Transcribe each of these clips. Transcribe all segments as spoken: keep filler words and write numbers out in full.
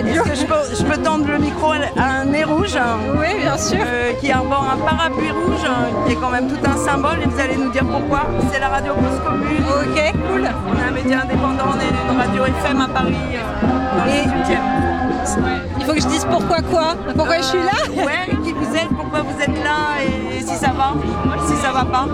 radio. Est-ce que je peux, je peux tendre le micro à un nez rouge? Oui, bien sûr. Euh, qui arbore un parapluie rouge, qui est quand même tout un symbole, et vous allez nous dire pourquoi. C'est la radio Cause Commune. Ok, cool. On est un média indépendant, on est une radio F M à Paris, euh, dans le Et- dix-huitième. Il faut que je dise pourquoi quoi Pourquoi je suis là? Ouais, qui vous êtes, pourquoi vous êtes là, et, et si ça va, si ça va pas.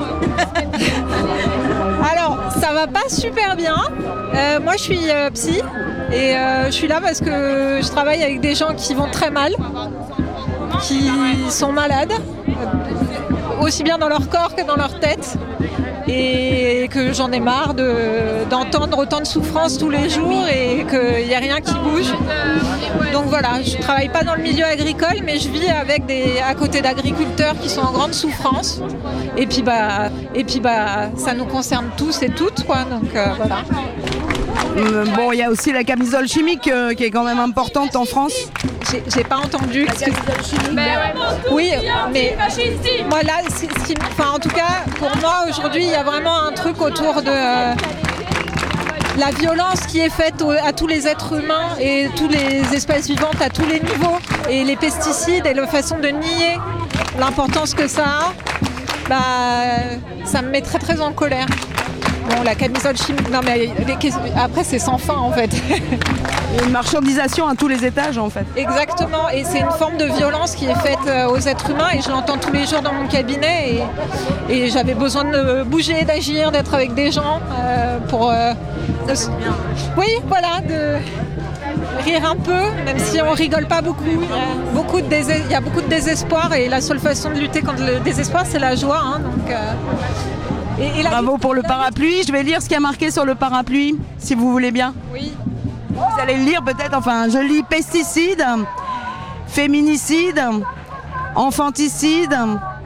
Alors, ça va pas super bien. Euh, moi, je suis euh, psy et euh, je suis là parce que je travaille avec des gens qui vont très mal, qui sont malades, euh, aussi bien dans leur corps que dans leur tête, et que j'en ai marre de, d'entendre autant de souffrance tous les jours et qu'il n'y a rien qui bouge. Donc voilà, je ne travaille pas dans le milieu agricole, mais je vis avec des, à côté d'agriculteurs qui sont en grande souffrance. Et puis bah, et puis bah, ça nous concerne tous et toutes, quoi. Donc euh, voilà. Euh, Bon, il y a aussi la camisole chimique euh, qui est quand même importante en France. J'ai, j'ai pas entendu. excuse- Oui, mais moi là, c'est- ce qui- enfin, en tout cas, pour moi aujourd'hui, il y a vraiment un truc autour de euh, la violence qui est faite au- à tous les êtres humains et toutes les espèces vivantes à tous les niveaux, et les pesticides et la façon de nier l'importance que ça a, bah, ça me met très très en colère. Bon, la camisole chimique, non mais les ques- après c'est sans fin en fait. Il y a une marchandisation à tous les étages en fait. Exactement, et c'est une forme de violence qui est faite euh, aux êtres humains, et je l'entends tous les jours dans mon cabinet, et, et j'avais besoin de bouger, d'agir, d'être avec des gens euh, pour... euh, de s- oui, voilà, de rire un peu, même si on rigole pas beaucoup. Il y a beaucoup de, désé- il y a beaucoup de désespoir, et la seule façon de lutter contre le désespoir, c'est la joie. Hein, donc, euh, et, et la- Bravo pour le parapluie. Je vais lire ce qui a marqué sur le parapluie, si vous voulez bien. Oui. Vous allez le lire peut-être, enfin je lis pesticides, féminicide, infanticide,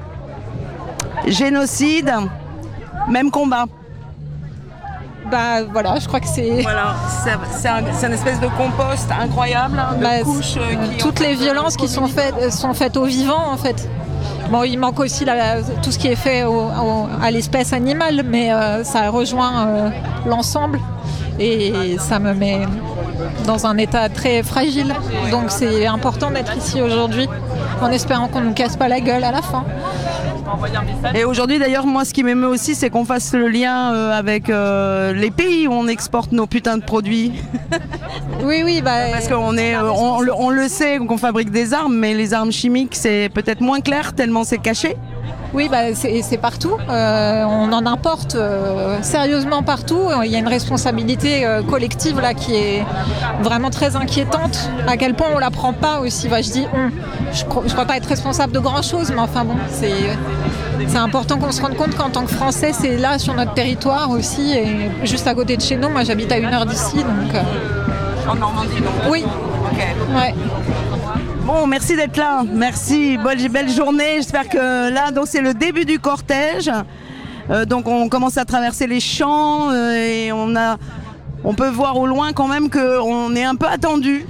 génocide, même combat. Bah voilà, je crois que c'est... Voilà, c'est c'est un, c'est une espèce de compost incroyable, hein, de Bah, couches euh, euh, qui... toutes les violences qui sont faites, euh, sont faites aux vivants en fait. Bon, il manque aussi la- tout ce qui est fait au- au- à l'espèce animale, mais euh, ça rejoint euh, l'ensemble, et ça me met dans un état très fragile. Donc c'est important d'être ici aujourd'hui, en espérant qu'on ne nous casse pas la gueule à la fin. Et aujourd'hui d'ailleurs, moi ce qui m'émeut aussi, c'est qu'on fasse le lien euh, avec euh, les pays où on exporte nos putains de produits. Oui, oui, bah, Parce qu'on est, euh, on, le- on le sait qu'on fabrique des armes, mais les armes chimiques c'est peut-être moins clair tellement c'est caché. oui, bah, c'est c'est partout. Euh, on en importe euh, sérieusement partout. Il y a une responsabilité euh, collective là qui est vraiment très inquiétante. À quel point on la prend pas aussi. Bah, je dis on. Je crois, je crois pas être responsable de grand chose, mais enfin bon, c'est c'est important qu'on se rende compte qu'en tant que Français, c'est là sur notre territoire aussi, et juste à côté de chez nous. Moi, j'habite à une heure d'ici, donc euh, En Normandie donc. oui, Ok. ouais. Bon, merci d'être là. Merci. Bonne, belle journée. J'espère que là, donc c'est le début du cortège. Euh, donc on commence à traverser les champs euh, et on a, on peut voir au loin quand même qu'on est un peu attendu.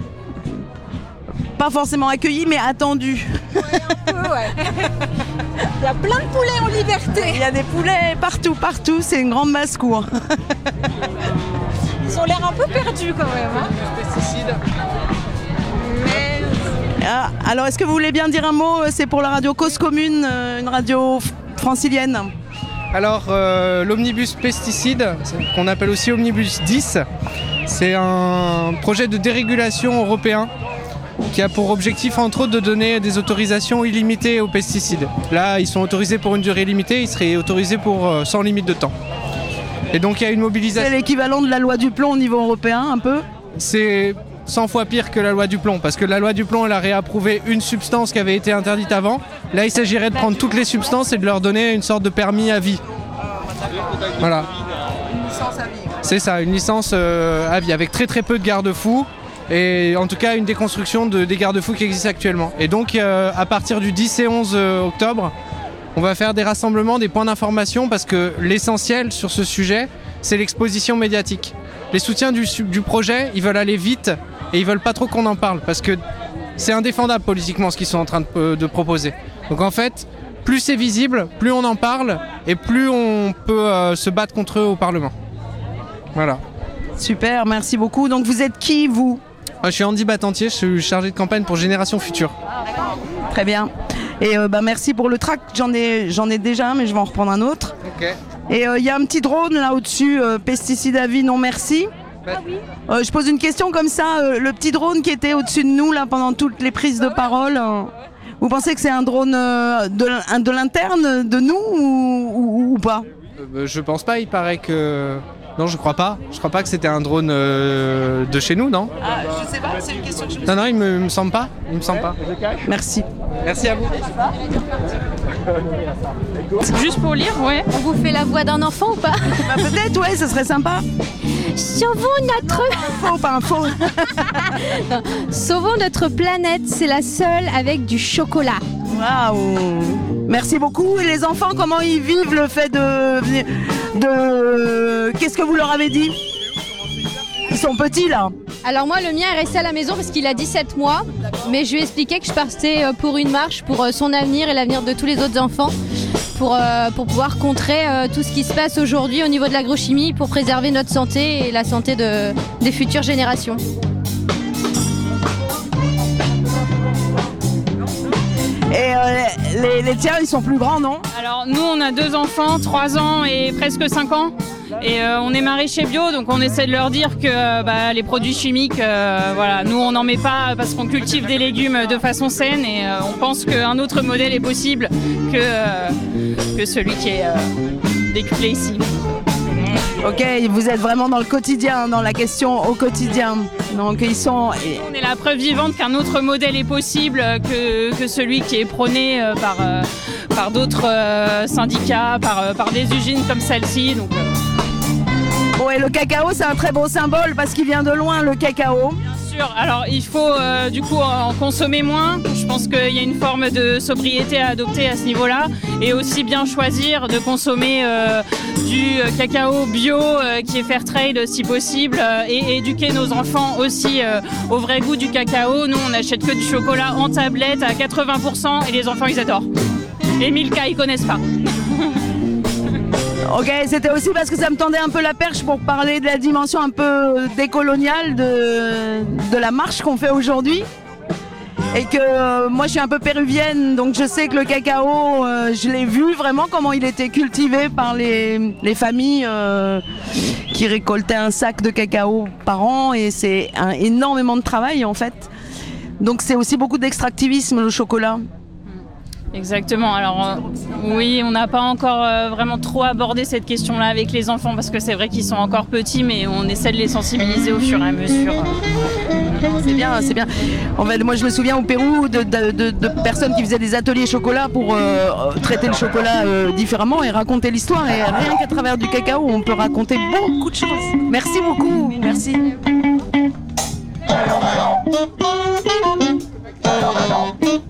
Pas forcément accueilli, mais attendu. Un peu, ouais. Il y a plein de poulets en liberté. Il y a des poulets partout, partout. C'est une grande basse-cour. Ils ont l'air un peu perdus quand même. Hein. Mais Ah, alors, est-ce que vous voulez bien dire un mot? C'est pour la radio Cause Commune, euh, une radio f- francilienne. Alors, euh, l'omnibus pesticide, qu'on appelle aussi omnibus dix, c'est un projet de dérégulation européen qui a pour objectif, entre autres, de donner des autorisations illimitées aux pesticides. Là, ils sont autorisés pour une durée limitée, ils seraient autorisés pour euh, sans limite de temps. Et donc, il y a une C'est mobilisation. l'équivalent de la loi du plomb au niveau européen, un peu. C'est cent fois pire que la loi du plomb, parce que la loi du plomb, elle a réapprouvé une substance qui avait été interdite avant. Là, il s'agirait de prendre toutes les substances et de leur donner une sorte de permis à vie. Voilà. C'est ça, une licence euh, à vie, avec très très peu de garde-fous, et en tout cas une déconstruction de, des garde-fous qui existent actuellement. Et donc, euh, à partir du dix et onze octobre, on va faire des rassemblements, des points d'information, parce que l'essentiel sur ce sujet, c'est l'exposition médiatique. Les soutiens du, du projet, ils veulent aller vite et ils veulent pas trop qu'on en parle, parce que c'est indéfendable politiquement ce qu'ils sont en train de, de proposer. Donc en fait, plus c'est visible, plus on en parle et plus on peut euh, se battre contre eux au Parlement. Voilà. Super, merci beaucoup. Donc vous êtes qui, vous? Je suis Andy Battantier, je suis chargé de campagne pour Génération Future. Très bien. Et euh, bah, merci pour le tract, j'en ai, j'en ai déjà un, mais je vais en reprendre un autre. Ok. Et il euh, y a un petit drone là au-dessus, euh, pesticides à vie, non merci. Ah oui. Euh, je pose une question comme ça, euh, le petit drone qui était au-dessus de nous là pendant toutes les prises de parole, euh, vous pensez que c'est un drone euh, de, un, de l'interne de nous ou, ou, ou pas? euh, Je pense pas, il paraît que... Non, je crois pas. Je crois pas que c'était un drone euh, de chez nous, non? Ah, je sais pas, c'est une question que je me Non, non, il me, me semble pas. Il me semble pas. Merci. Merci à vous. Juste pour lire, ouais. On vous fait la voix d'un enfant ou pas? Bah, peut-être, ouais, ça serait sympa. Sauvons notre... Faux, pas un faux. Non. Sauvons notre planète, c'est la seule avec du chocolat. Waouh. Merci beaucoup. Et les enfants, comment ils vivent le fait de... de... Qu'est-ce que vous leur avez dit? Ils sont petits là. Alors moi, le mien est resté à la maison parce qu'il a dix-sept mois, mais je lui ai expliqué que je partais pour une marche pour son avenir et l'avenir de tous les autres enfants, pour, euh, pour pouvoir contrer euh, tout ce qui se passe aujourd'hui au niveau de l'agrochimie, pour préserver notre santé et la santé de, des futures générations. Et euh, les, les tiens, ils sont plus grands, non? Alors nous, on a deux enfants, trois ans et presque cinq ans. Et euh, on est maraîcher bio, donc on essaie de leur dire que euh, bah, les produits chimiques, euh, voilà, nous on n'en met pas parce qu'on cultive des légumes de façon saine et euh, on pense qu'un autre modèle est possible que, euh, que celui qui est euh, décuplé ici. Ok, vous êtes vraiment dans le quotidien, dans la question au quotidien. Donc ils sont... On est la preuve vivante qu'un autre modèle est possible que, que celui qui est prôné euh, par, euh, par d'autres euh, syndicats, par, euh, par des usines comme celle-ci. Donc, euh... Bon, et le cacao, c'est un très beau symbole parce qu'il vient de loin, le cacao. Bien sûr, alors il faut euh, du coup en consommer moins. Je pense qu'il y a une forme de sobriété à adopter à ce niveau-là. Et aussi bien choisir de consommer euh, du cacao bio euh, qui est fair trade si possible euh, et éduquer nos enfants aussi euh, au vrai goût du cacao. Nous, on n'achète que du chocolat en tablette à quatre-vingts pour cent et les enfants, ils adorent. Et Milka, ils connaissent pas. Ok, c'était aussi parce que ça me tendait un peu la perche pour parler de la dimension un peu décoloniale de, de la marche qu'on fait aujourd'hui. Et que euh, moi je suis un peu péruvienne, donc je sais que le cacao, euh, je l'ai vu vraiment comment il était cultivé par les, les familles euh, qui récoltaient un sac de cacao par an et c'est un, énormément de travail en fait. Donc c'est aussi beaucoup d'extractivisme le chocolat. Exactement. Alors euh, oui, on n'a pas encore euh, vraiment trop abordé cette question-là avec les enfants parce que c'est vrai qu'ils sont encore petits, mais on essaie de les sensibiliser au fur et à mesure. C'est bien, c'est bien. En fait, moi je me souviens au Pérou de, de, de, de personnes qui faisaient des ateliers chocolat pour euh, traiter le chocolat euh, différemment et raconter l'histoire. Et rien qu'à travers du cacao, on peut raconter beaucoup de choses. Merci beaucoup. Merci. Merci.